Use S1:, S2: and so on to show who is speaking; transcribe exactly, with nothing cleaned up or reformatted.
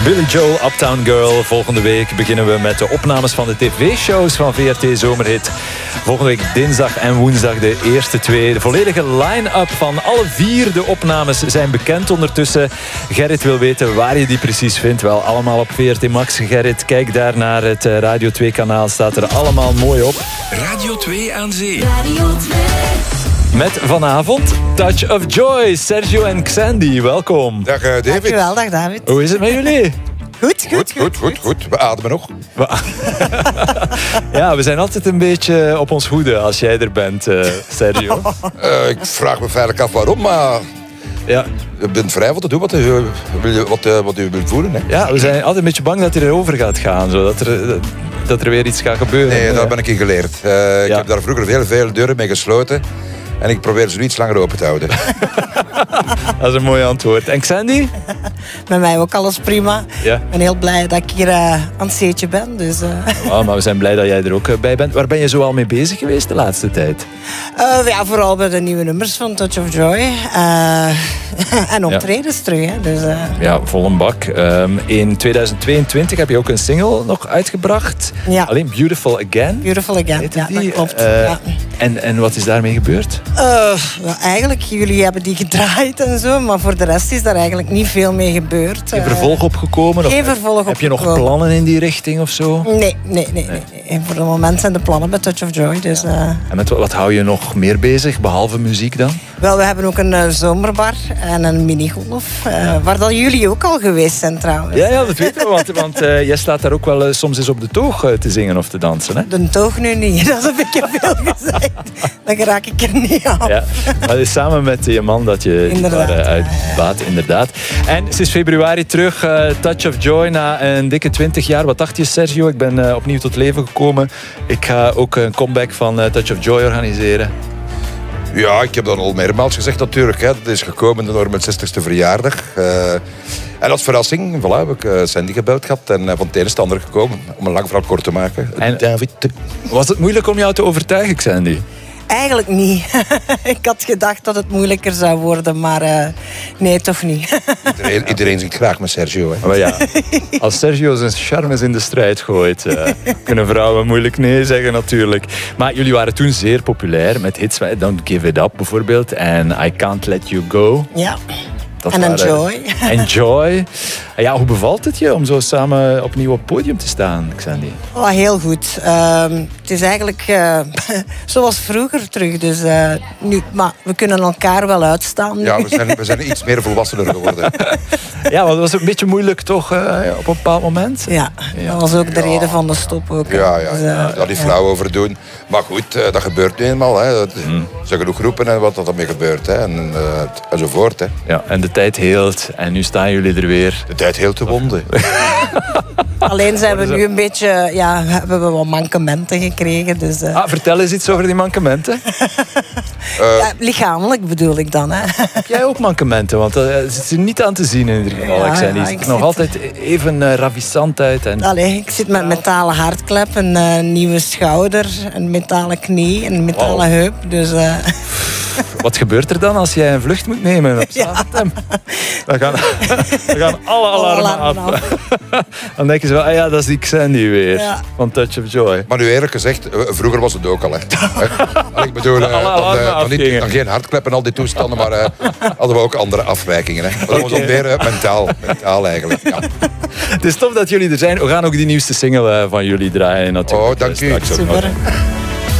S1: Billy Joel, Uptown Girl. Volgende week beginnen we met de opnames van de tv-shows van V R T Zomerhit. Volgende week dinsdag en woensdag de eerste twee. De volledige line-up van alle vier de opnames zijn bekend ondertussen. Gerrit wil weten waar je die precies vindt. Wel, allemaal op V R T Max. Gerrit, kijk daar naar het Radio twee kanaal. Staat er allemaal mooi op.
S2: Radio twee aan zee.
S3: Radio twee.
S1: Met vanavond Touch of Joy. Sergio en Xandy, welkom.
S4: Dag uh, David.
S5: Dankjewel, dag David.
S1: Hoe is het met jullie?
S5: Goed, goed,
S4: Goed, goed, goed, goed. We ademen nog.
S1: Ja, we zijn altijd een beetje op ons hoede als jij er bent, uh, Sergio.
S4: Uh, ik vraag me feitelijk af waarom, maar
S1: Ja.
S4: je bent vrij om te doen wat u, wat, uh, wat u wilt voelen. Hè?
S1: Ja, we zijn altijd een beetje bang dat hij erover gaat gaan. Zo, dat, er, dat er weer iets gaat gebeuren.
S4: Nee, daar ben ik in geleerd. Uh, ik
S1: Ja.
S4: heb daar vroeger heel veel deuren mee gesloten. En ik probeer ze nu iets langer open te houden.
S1: Dat is een mooi antwoord. En Xandy?
S5: Met mij ook alles prima.
S1: Ja.
S5: Ik ben heel blij dat ik hier uh, aan het zeetje ben. Dus, uh,
S1: Oh, maar we zijn blij dat jij er ook bij bent. Waar ben je zo al mee bezig geweest de laatste tijd?
S5: uh, ja, vooral bij de nieuwe nummers van Touch of Joy. Uh, en optredens terug. Hè. Dus, uh,
S1: Ja, vol een bak. Um, in tweeduizend tweeëntwintig heb je ook een single nog uitgebracht.
S5: Ja.
S1: Alleen Beautiful Again.
S5: Beautiful Again,
S1: Heette
S5: ja,
S1: die?
S5: dat klopt.
S1: Uh,
S5: ja.
S1: en, en wat is daarmee gebeurd?
S5: Uh, well, eigenlijk, jullie hebben die gedraaid en zo, maar voor de rest is daar eigenlijk niet veel mee gebeurd.
S1: Geen
S5: Uh,
S1: vervolg opgekomen? Of
S5: geen vervolg
S1: Heb je nog
S5: opgekomen.
S1: plannen in die richting of zo?
S5: Nee, nee, nee, nee, nee. En voor het moment zijn de plannen bij Touch of Joy. Dus, uh,
S1: En met wat, wat hou je nog meer bezig, behalve muziek dan?
S5: wel, we hebben ook een uh, zomerbar en een minigolf, uh, waar dan jullie ook al geweest zijn trouwens.
S1: Ja, ja, dat weten we, want, want uh, jij staat daar ook wel uh, soms eens op de toog uh, te zingen of te dansen. Hè?
S5: De toog nu niet, dat heb ik je veel gezegd. Dan raak ik er niet af.
S1: Ja, maar het is samen met je man dat je
S5: Inderdaad,
S1: daar uh,
S5: ja,
S1: uitbaat, inderdaad. En sinds februari terug, uh, Touch of Joy, na een dikke twintig jaar. Wat dacht je, Sergio? Ik ben uh, opnieuw tot leven gekomen. Ik ga ook een comeback van uh, Touch of Joy organiseren.
S4: Ja, ik heb dat al meermaals gezegd natuurlijk. Hè. Dat is gekomen door mijn zestigste verjaardag. Uh, en als verrassing, voilà, heb ik uh, Sandy gebeld gehad. En uh, van het een is het ander gekomen. Om een lang verhaal kort te maken.
S1: En-
S4: David.
S1: Was het moeilijk om jou te overtuigen, Xandy?
S5: Eigenlijk niet. Ik had gedacht dat het moeilijker zou worden, maar uh, nee, toch niet.
S4: Iedereen, iedereen zingt graag met Sergio. Hè.
S1: Maar ja, als Sergio zijn charmes in de strijd gooit, uh, kunnen vrouwen moeilijk nee zeggen natuurlijk. Maar jullie waren toen zeer populair met hits, Don't Give It Up bijvoorbeeld en I Can't Let You Go.
S5: Ja.
S1: Dat
S5: En
S1: waren-
S5: Enjoy.
S1: Enjoy. Ja, hoe bevalt het je om zo samen opnieuw op het podium te staan, Xandy?
S5: Oh, heel goed. Um, het is eigenlijk uh, zoals vroeger terug. Dus, uh, nu, maar we kunnen elkaar wel uitstaan nu.
S4: Ja, we zijn, we zijn iets meer volwassener geworden.
S1: Ja, want het was een beetje moeilijk toch uh, op een bepaald moment?
S5: Ja,
S1: Ja.
S5: dat was ook de reden van de stop. Ook, hè.
S4: Ja, ja,
S5: Dus,
S4: ja.
S5: uh,
S4: Daar niet flauw over doen. Maar goed, uh, dat gebeurt nu eenmaal. Hè. Er zijn genoeg groepen en wat er daarmee gebeurt. Hè. En, uh, enzovoort. Hè.
S1: Ja, en de tijd heelt en nu staan jullie er weer.
S4: De tijd heel te wonden.
S5: Alleen zijn we nu een beetje, ja, hebben we wat mankementen gekregen. Dus, uh,
S1: Ah, vertel eens iets over die mankementen.
S5: ja, lichamelijk bedoel ik dan. Hè.
S1: Heb jij ook mankementen? Want dat zit er niet aan te zien in ieder geval.
S5: Ja,
S1: ik zei, die
S5: ja,
S1: ziet
S5: ik
S1: er nog
S5: zit-
S1: altijd even uh, ravissant uit. En...
S5: Allee, ik zit met metalen hartklep, een uh, nieuwe schouder, een metalen knie, een metalen
S1: Wauw.
S5: heup. Dus, uh,
S1: Wat gebeurt er dan als jij een vlucht moet nemen op Zaventem? Dan gaan, dan gaan alle alarmen
S5: alarmen
S1: af. Dan denken ze wel, ah ja, dat is die Xandy weer.
S5: Ja.
S1: Van Touch of Joy.
S4: Maar nu eerlijk gezegd, uh, vroeger was het ook al. Hè. Hè? Ik bedoel, uh,
S1: Alle
S4: dan,
S1: alarmen
S4: uh, dan, niet,
S1: afgingen.
S4: dan geen hartklep en al die toestanden, maar uh, hadden we ook andere afwijkingen. Hè. Maar dat was ook meer uh, mentaal, mentaal eigenlijk. Ja.
S1: Het is tof dat jullie er zijn. We gaan ook die nieuwste single uh, van jullie draaien natuurlijk.
S4: Oh, dank
S1: uh,
S4: u.
S1: straks ook nog.
S5: super.